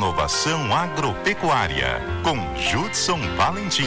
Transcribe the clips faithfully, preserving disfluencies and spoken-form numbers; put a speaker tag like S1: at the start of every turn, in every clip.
S1: Inovação Agropecuária, com Judson Valentim.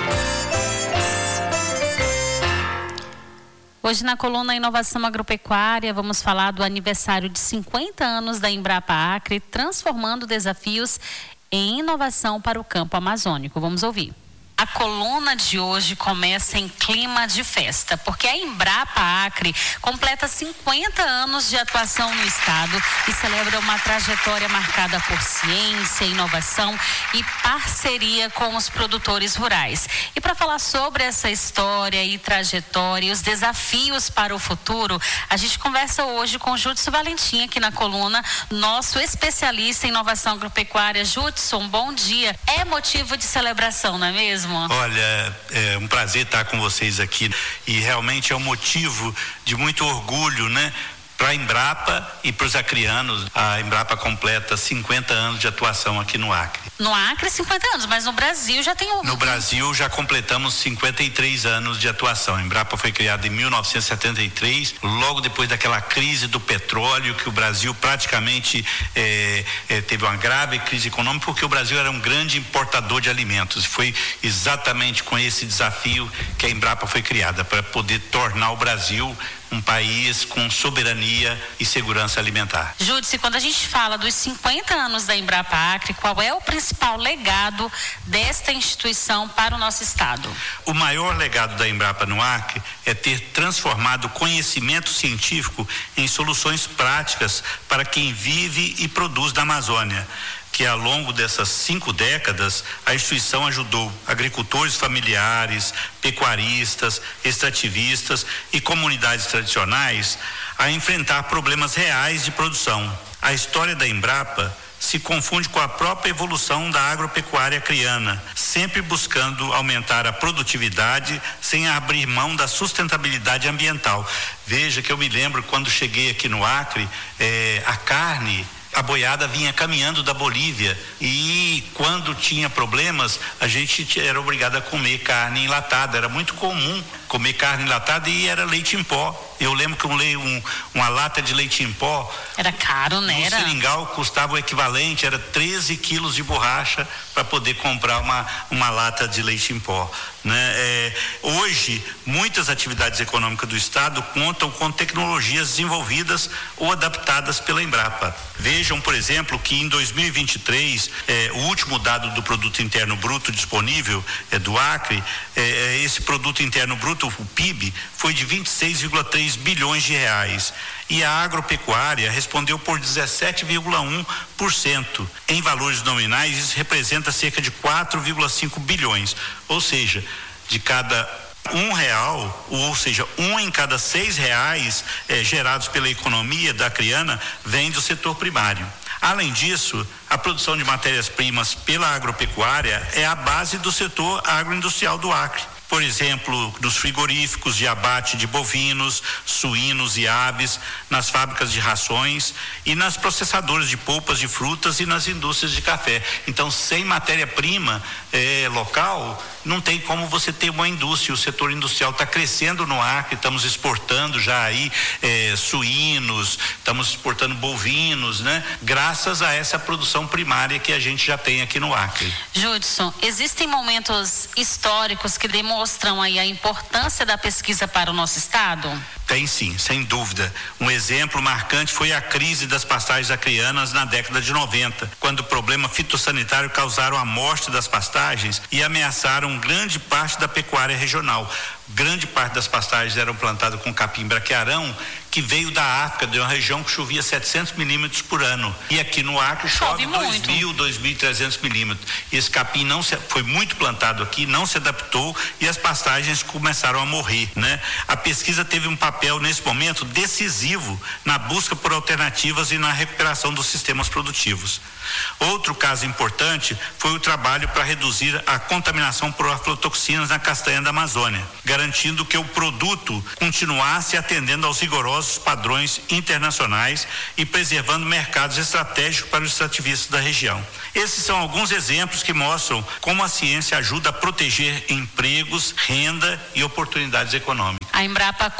S2: Hoje na coluna Inovação Agropecuária vamos falar do aniversário de cinquenta anos da Embrapa Acre, transformando desafios em inovação para o campo amazônico. Vamos ouvir. A coluna de hoje começa em clima de festa, porque a Embrapa Acre completa cinquenta anos de atuação no estado e celebra uma trajetória marcada por ciência, inovação e parceria com os produtores rurais. E para falar sobre essa história e trajetória e os desafios para o futuro, a gente conversa hoje com o Judson Valentim aqui na coluna, nosso especialista em inovação agropecuária. Judson, bom dia. É motivo de celebração, não é mesmo?
S3: Olha, é um prazer estar com vocês aqui e realmente é um motivo de muito orgulho, né? Para a Embrapa e para os acreanos. A Embrapa completa cinquenta anos de atuação aqui no Acre.
S2: No Acre, cinquenta anos, mas no Brasil já tem um...
S3: No Brasil já completamos cinquenta e três anos de atuação. A Embrapa foi criada em mil novecentos e setenta e três, logo depois daquela crise do petróleo, que o Brasil praticamente é, é, teve uma grave crise econômica, porque o Brasil era um grande importador de alimentos. Foi exatamente com esse desafio que a Embrapa foi criada, para poder tornar o Brasil um país com soberania e segurança alimentar.
S2: Júdice, quando a gente fala dos cinquenta anos da Embrapa Acre, qual é o principal legado desta instituição para o nosso estado?
S3: O maior legado da Embrapa no Acre é ter transformado o conhecimento científico em soluções práticas para quem vive e produz na Amazônia, que ao longo dessas cinco décadas a instituição ajudou agricultores familiares, pecuaristas, extrativistas e comunidades tradicionais a enfrentar problemas reais de produção. A história da Embrapa se confunde com a própria evolução da agropecuária acreana, sempre buscando aumentar a produtividade sem abrir mão da sustentabilidade ambiental. Veja que eu me lembro quando cheguei aqui no Acre, eh, a carne, a boiada vinha caminhando da Bolívia e quando tinha problemas a gente era obrigado a comer carne enlatada. Era muito comum comer carne enlatada e era leite em pó. Eu lembro que um, um, uma lata de leite em pó
S2: era caro, né?
S3: No seringal custava o equivalente, era treze quilos de borracha para poder comprar uma, uma lata de leite em pó, né? É, hoje, muitas atividades econômicas do estado contam com tecnologias desenvolvidas ou adaptadas pela Embrapa. Vejam, por exemplo, que em dois mil e vinte e três, é, o último dado do Produto Interno Bruto disponível é, do Acre, é, esse Produto Interno Bruto, o P I B, foi de vinte e seis vírgula três bilhões de reais. E a agropecuária respondeu por dezessete vírgula um por cento. Em valores nominais, isso representa cerca de quatro vírgula cinco bilhões. Ou seja, de cada um real, ou seja, um em cada seis reais eh, gerados pela economia da acreana vem do setor primário. Além disso, a produção de matérias-primas pela agropecuária é a base do setor agroindustrial do Acre. Por exemplo, nos frigoríficos de abate de bovinos, suínos e aves, nas fábricas de rações e nas processadoras de polpas de frutas e nas indústrias de café. Então, sem matéria-prima eh, local, não tem como você ter uma indústria. O setor industrial está crescendo no Acre, estamos exportando já aí eh, suínos, estamos exportando bovinos, né? Graças a essa produção primária que a gente já tem aqui no Acre.
S2: Judson, existem momentos históricos que demonstram mostram aí a importância da pesquisa para o nosso estado?
S3: Tem sim, sem dúvida. Um exemplo marcante foi a crise das pastagens acreanas na década de noventa, quando o problema fitossanitário causaram a morte das pastagens e ameaçaram grande parte da pecuária regional. Grande parte das pastagens eram plantadas com capim braquiarão, que veio da África, de uma região que chovia setecentos milímetros por ano. E aqui no Acre chove, chove dois mil, dois mil e trezentos milímetros. E esse capim não se, foi muito plantado aqui, não se adaptou e as pastagens começaram a morrer, né? A pesquisa teve um papel nesse momento decisivo na busca por alternativas e na recuperação dos sistemas produtivos. Outro caso importante foi o trabalho para reduzir a contaminação por aflatoxinas na castanha da Amazônia, garantindo que o produto continuasse atendendo aos rigorosos padrões internacionais e preservando mercados estratégicos para os extrativistas da região. Esses são alguns exemplos que mostram como a ciência ajuda a proteger empregos, renda e oportunidades econômicas.
S2: A Embrapa continua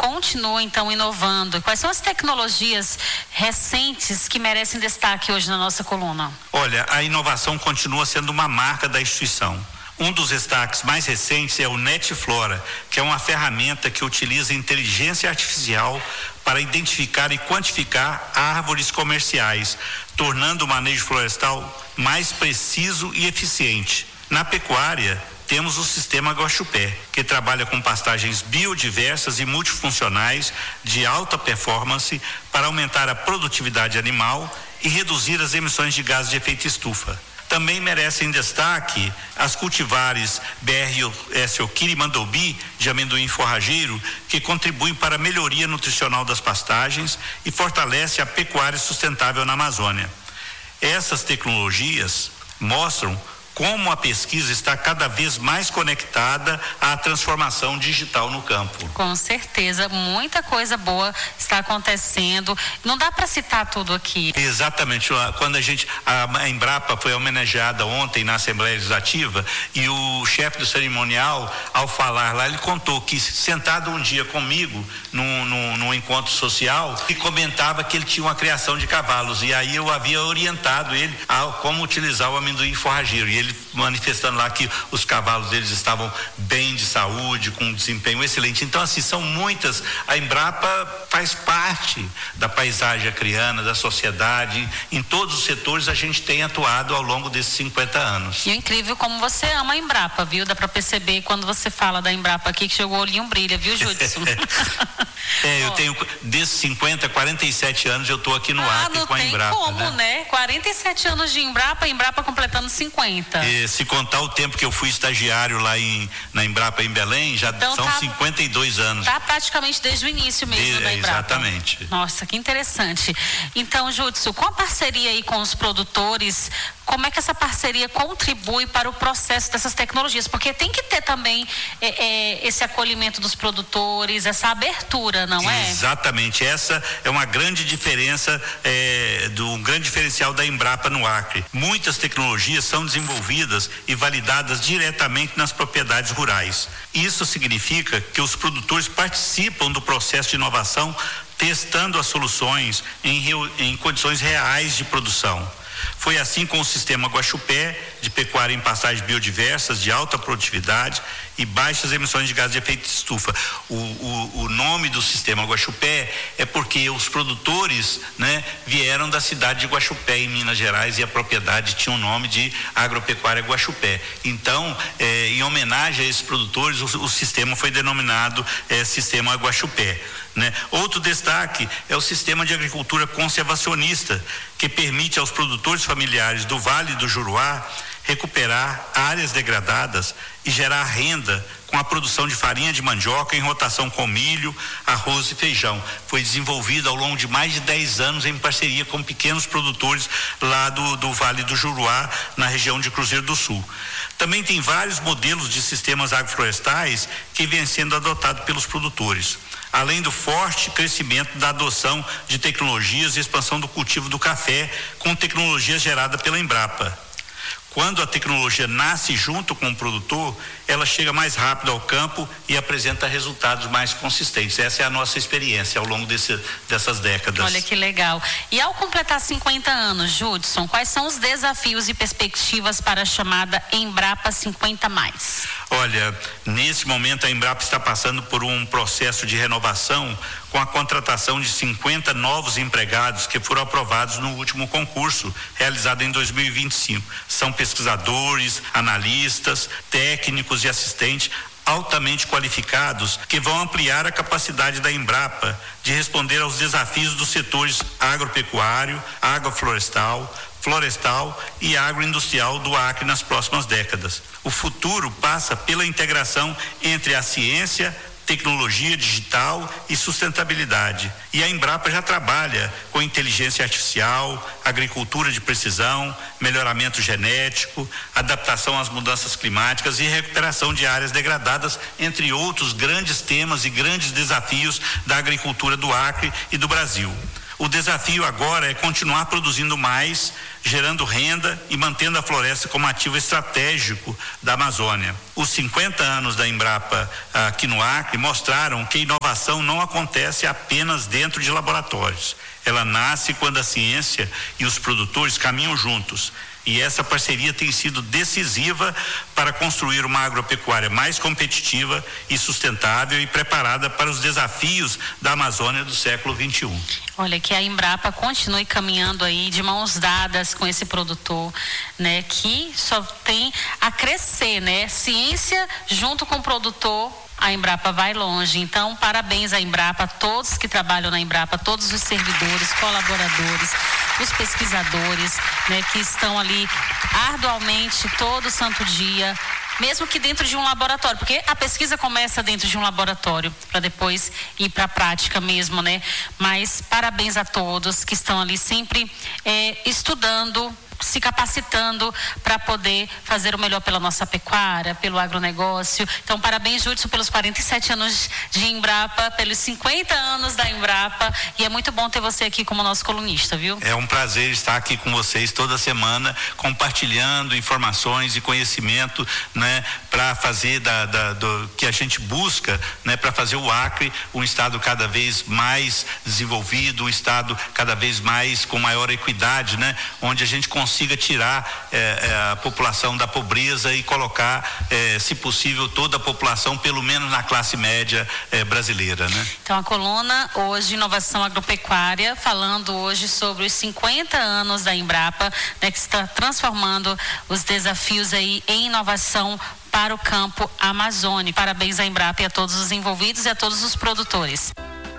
S2: continua então inovando. Quais são as tecnologias recentes que merecem destaque hoje na nossa coluna?
S3: Olha, a inovação continua sendo uma marca da instituição. Um dos destaques mais recentes é o NetFlora, que é uma ferramenta que utiliza inteligência artificial para identificar e quantificar árvores comerciais, tornando o manejo florestal mais preciso e eficiente. Na pecuária, temos o sistema Guaxupé, que trabalha com pastagens biodiversas e multifuncionais de alta performance para aumentar a produtividade animal e reduzir as emissões de gases de efeito estufa. Também merecem destaque as cultivares B R S Okiri e Mandobi de amendoim forrageiro, que contribuem para a melhoria nutricional das pastagens e fortalece a pecuária sustentável na Amazônia. Essas tecnologias mostram como a pesquisa está cada vez mais conectada à transformação digital no campo.
S2: Com certeza, muita coisa boa está acontecendo. Não dá para citar tudo aqui.
S3: Exatamente. Quando a gente, a Embrapa foi homenageada ontem na Assembleia Legislativa, e o chefe do cerimonial, ao falar lá, ele contou que, sentado um dia comigo num, num, num encontro social, ele comentava que ele tinha uma criação de cavalos, e aí eu havia orientado ele a como utilizar o amendoim forrageiro, e ele manifestando lá que os cavalos deles estavam bem de saúde, com um desempenho excelente. Então, assim, são muitas. A Embrapa faz parte da paisagem acreana, da sociedade. Em todos os setores a gente tem atuado ao longo desses cinquenta anos.
S2: E é incrível como você ama a Embrapa, viu? Dá para perceber quando você fala da Embrapa aqui que chegou o olhinho brilha, viu, Judson?
S3: É, eu tenho, desses cinquenta, quarenta e sete anos eu estou aqui no
S2: ah,
S3: Acre com a Embrapa.
S2: Não tem como,
S3: né?
S2: né? quarenta e sete anos de Embrapa, Embrapa completando cinquenta.
S3: E, se contar o tempo que eu fui estagiário lá em, na Embrapa em Belém, já então, são tá, cinquenta e dois anos.
S2: Tá praticamente desde o início mesmo
S3: de,
S2: da Embrapa.
S3: Exatamente.
S2: Nossa, que interessante. Então, Judson, com a parceria aí com os produtores, como é que essa parceria contribui para o processo dessas tecnologias? Porque tem que ter também é, é, esse acolhimento dos produtores, essa abertura, não é?
S3: Exatamente, essa é uma grande diferença, é, do um grande diferencial da Embrapa no Acre. Muitas tecnologias são desenvolvidas e validadas diretamente nas propriedades rurais. Isso significa que os produtores participam do processo de inovação, testando as soluções em, em condições reais de produção. Foi assim com o sistema Guaxupé, de pecuária em pastagens biodiversas, de alta produtividade e baixas emissões de gases de efeito estufa. O, o, o nome do sistema Guaxupé é porque os produtores, né, vieram da cidade de Guaxupé, em Minas Gerais, e a propriedade tinha o nome de Agropecuária Guaxupé. Então, eh, em homenagem a esses produtores, o, o sistema foi denominado eh, Sistema Guaxupé. Né? Outro destaque é o sistema de agricultura conservacionista, que permite aos produtores familiares do Vale do Juruá recuperar áreas degradadas e gerar renda com a produção de farinha de mandioca em rotação com milho, arroz e feijão. Foi desenvolvido ao longo de mais de dez anos em parceria com pequenos produtores lá do, do Vale do Juruá, na região de Cruzeiro do Sul. Também tem vários modelos de sistemas agroflorestais que vêm sendo adotados pelos produtores, além do forte crescimento da adoção de tecnologias e expansão do cultivo do café com tecnologia gerada pela Embrapa. Quando a tecnologia nasce junto com o produtor, ela chega mais rápido ao campo e apresenta resultados mais consistentes. Essa é a nossa experiência ao longo desse, dessas décadas.
S2: Olha que legal. E ao completar cinquenta anos, Judson, quais são os desafios e perspectivas para a chamada Embrapa cinquenta mais?
S3: Olha, nesse momento a Embrapa está passando por um processo de renovação com a contratação de cinquenta novos empregados que foram aprovados no último concurso realizado em dois mil e vinte e cinco. São pesquisadores, analistas, técnicos e assistentes altamente qualificados que vão ampliar a capacidade da Embrapa de responder aos desafios dos setores agropecuário, agroflorestal, florestal e agroindustrial do Acre nas próximas décadas. O futuro passa pela integração entre a ciência, tecnologia digital e sustentabilidade. E a Embrapa já trabalha com inteligência artificial, agricultura de precisão, melhoramento genético, adaptação às mudanças climáticas e recuperação de áreas degradadas, entre outros grandes temas e grandes desafios da agricultura do Acre e do Brasil. O desafio agora é continuar produzindo mais, gerando renda e mantendo a floresta como ativo estratégico da Amazônia. os cinquenta anos da Embrapa aqui no Acre mostraram que inovação não acontece apenas dentro de laboratórios. Ela nasce quando a ciência e os produtores caminham juntos. E essa parceria tem sido decisiva para construir uma agropecuária mais competitiva e sustentável e preparada para os desafios da Amazônia do século vinte e um.
S2: Olha, que a Embrapa continue caminhando aí de mãos dadas com esse produtor, né, que só tem a crescer, né? Ciência junto com o produtor, a Embrapa vai longe. Então, parabéns à Embrapa, a todos que trabalham na Embrapa, todos os servidores, colaboradores, os pesquisadores, né, que estão ali arduamente todo santo dia, mesmo que dentro de um laboratório, porque a pesquisa começa dentro de um laboratório para depois ir para a prática mesmo, né? Mas parabéns a todos que estão ali sempre é, estudando, se capacitando para poder fazer o melhor pela nossa pecuária, pelo agronegócio. Então, parabéns, Judson, pelos quarenta e sete anos de Embrapa, pelos cinquenta anos da Embrapa, e é muito bom ter você aqui como nosso colunista, viu?
S3: É um prazer estar aqui com vocês toda semana, compartilhando informações e conhecimento, né, para fazer da, da, do que a gente busca, né, para fazer o Acre um estado cada vez mais desenvolvido, um estado cada vez mais com maior equidade, né, onde a gente consegue consiga tirar eh, a população da pobreza e colocar, eh, se possível, toda a população, pelo menos na classe média eh, brasileira, né?
S2: Então, a coluna hoje, Inovação Agropecuária, falando hoje sobre os cinquenta anos da Embrapa, né, que está transformando os desafios aí em inovação para o campo amazônico. Parabéns à Embrapa e a todos os envolvidos e a todos os produtores.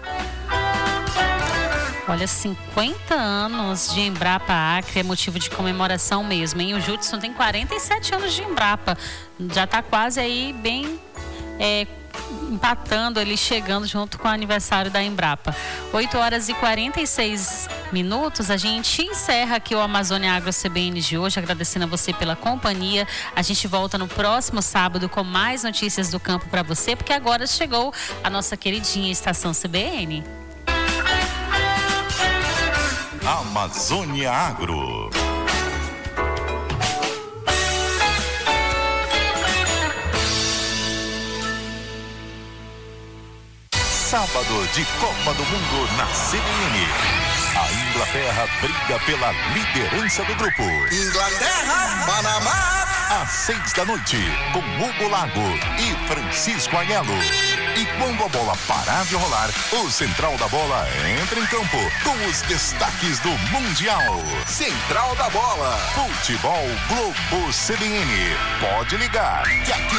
S2: Olha, cinquenta anos de Embrapa Acre é motivo de comemoração mesmo, hein? O Judson tem quarenta e sete anos de Embrapa, já está quase aí bem é, empatando, ele chegando junto com o aniversário da Embrapa. oito horas e quarenta e seis minutos, a gente encerra aqui o Amazônia Agro C B N de hoje, agradecendo a você pela companhia. A gente volta no próximo sábado com mais notícias do campo para você, porque agora chegou a nossa queridinha Estação C B N.
S1: Amazônia Agro. Sábado de Copa do Mundo na C B N. A Inglaterra briga pela liderança do grupo.
S4: Inglaterra, Panamá.
S1: Às seis da noite, com Hugo Lago e Francisco Aiello. E quando a bola parar de rolar, o Central da Bola entra em campo com os destaques do Mundial.
S4: Central da Bola.
S1: Futebol Globo C B N. Pode ligar, que aqui